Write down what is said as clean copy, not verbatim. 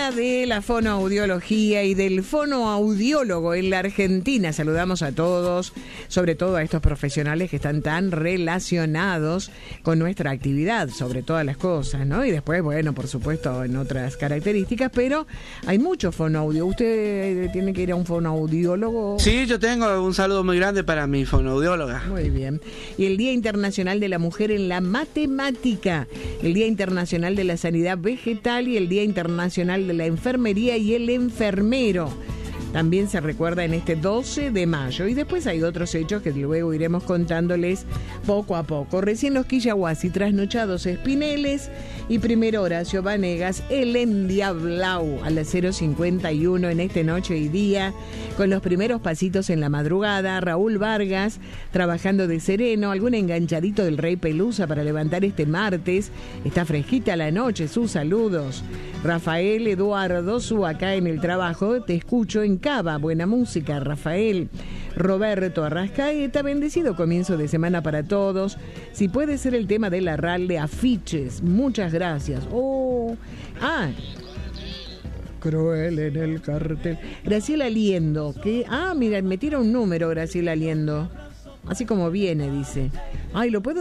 Día de la fonoaudiología y del fonoaudiólogo en la Argentina. Saludamos a todos, sobre todo a estos profesionales que están tan relacionados con nuestra actividad, sobre todas las cosas, ¿no? Y después, bueno, por supuesto, en otras características, pero hay mucho fonoaudio. ¿Usted tiene que ir a un fonoaudiólogo? Sí, yo tengo un saludo muy grande para mi fonoaudióloga. Muy bien. Y el Día Internacional de la Mujer en la Matemática, el Día Internacional de la Sanidad Vegetal y el Día Internacional de la Enfermería y el Enfermero. También se recuerda en este 12 de mayo. Y después hay otros hechos que luego iremos contándoles poco a poco. Recién los Quillahuasi, trasnochados Espineles y primero Horacio Vanegas, el Endiablau a las 0:51 en este Noche y Día, con los primeros pasitos en la madrugada. Raúl Vargas trabajando de sereno, algún enganchadito del Rey Pelusa para levantar este martes. Está fresquita la noche, sus saludos. Rafael Eduardo, su acá en el trabajo, te escucho en Cava, buena música, Rafael. Roberto Arrascaeta, bendecido comienzo de semana para todos. Si puede ser el tema de la RAL de afiches, muchas gracias. Cruel en el cartel. Graciela Liendo, que, mira, me tira un número Graciela Liendo. Así como viene, dice. Ay, ¿lo puedo